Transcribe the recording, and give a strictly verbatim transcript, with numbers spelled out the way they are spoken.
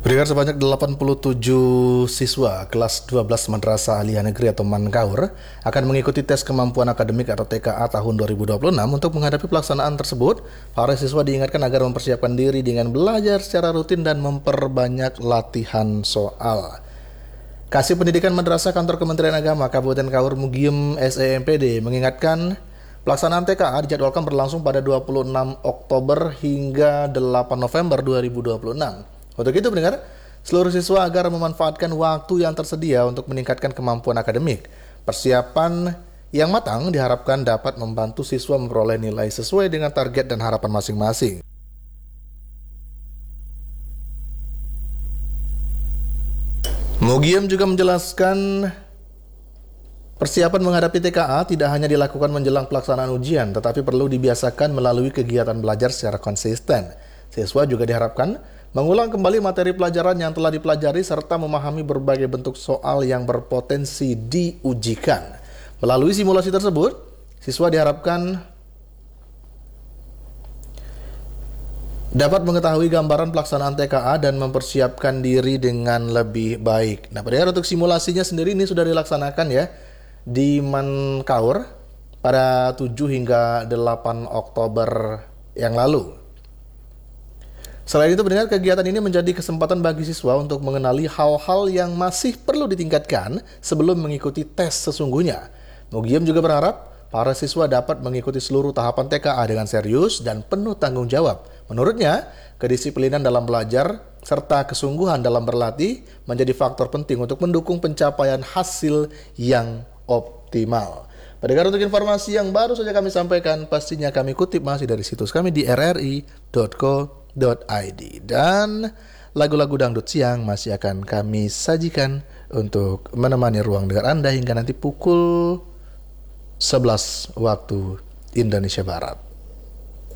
Pendengar, sebanyak delapan puluh tujuh siswa kelas dua belas Madrasah Aliyah Negeri atau Mankaur akan mengikuti tes kemampuan akademik atau T K A tahun dua ribu dua puluh enam. Untuk menghadapi pelaksanaan tersebut, para siswa diingatkan agar mempersiapkan diri dengan belajar secara rutin dan memperbanyak latihan soal. Kasih Pendidikan Madrasah Kantor Kementerian Agama Kabupaten Kaur Mugiem S E M P D mengingatkan pelaksanaan T K A dijadwalkan berlangsung pada dua puluh enam Oktober hingga delapan November dua ribu dua puluh enam. Untuk itu, pendengar, seluruh siswa agar memanfaatkan waktu yang tersedia untuk meningkatkan kemampuan akademik. Persiapan yang matang diharapkan dapat membantu siswa memperoleh nilai sesuai dengan target dan harapan masing-masing. Mugiem juga menjelaskan persiapan menghadapi T K A tidak hanya dilakukan menjelang pelaksanaan ujian, tetapi perlu dibiasakan melalui kegiatan belajar secara konsisten. Siswa juga diharapkan mengulang kembali materi pelajaran yang telah dipelajari serta memahami berbagai bentuk soal yang berpotensi diujikan. Melalui simulasi tersebut, siswa diharapkan dapat mengetahui gambaran pelaksanaan T K A dan mempersiapkan diri dengan lebih baik. Nah, padahal untuk simulasinya sendiri ini sudah dilaksanakan ya di Mankaur pada tujuh hingga delapan Oktober yang lalu. Selain itu, pendengar, kegiatan ini menjadi kesempatan bagi siswa untuk mengenali hal-hal yang masih perlu ditingkatkan sebelum mengikuti tes sesungguhnya. Mugiem juga berharap para siswa dapat mengikuti seluruh tahapan T K A dengan serius dan penuh tanggung jawab. Menurutnya, kedisiplinan dalam belajar serta kesungguhan dalam berlatih menjadi faktor penting untuk mendukung pencapaian hasil yang optimal. Pendengar, untuk informasi yang baru saja kami sampaikan, pastinya kami kutip masih dari situs kami di r r i dot co dot i d, dan lagu-lagu dangdut siang masih akan kami sajikan untuk menemani ruang dengar Anda hingga nanti pukul sebelas waktu Indonesia Barat.